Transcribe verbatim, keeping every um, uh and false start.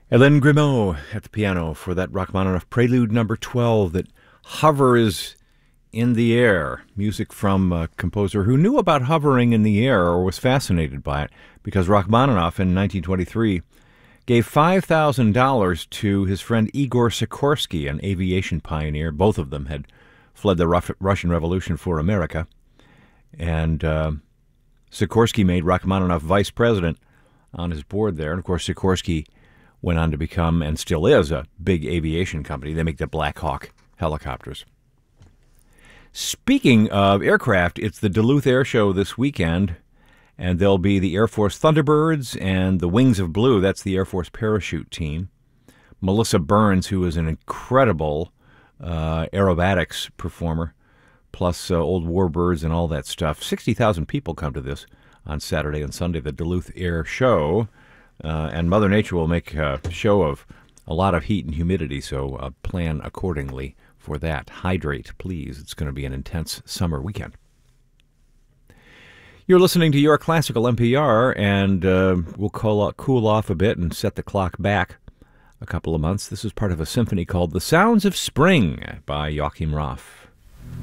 Hélène Grimaud at the piano for that Rachmaninoff Prelude number twelve that hovers in the air. Music from a composer who knew about hovering in the air or was fascinated by it, because Rachmaninoff in nineteen twenty-three gave five thousand dollars to his friend Igor Sikorsky, an aviation pioneer. Both of them had fled the Russian Revolution for America. And uh, Sikorsky made Rachmaninoff vice president on his board there. And, of course, Sikorsky went on to become, and still is, a big aviation company. They make the Black Hawk helicopters. Speaking of aircraft, it's the Duluth Air Show this weekend, and there'll be the Air Force Thunderbirds and the Wings of Blue. That's the Air Force parachute team. Melissa Burns, who is an incredible uh, aerobatics performer, plus uh, old warbirds and all that stuff. sixty thousand people come to this on Saturday and Sunday, the Duluth Air Show. Uh, and Mother Nature will make a show of a lot of heat and humidity, so uh, plan accordingly for that. Hydrate, please. It's going to be an intense summer weekend. You're listening to Your Classical N P R, and uh, we'll cool, cool off a bit and set the clock back a couple of months. This is part of a symphony called The Sounds of Spring by Joachim Raff.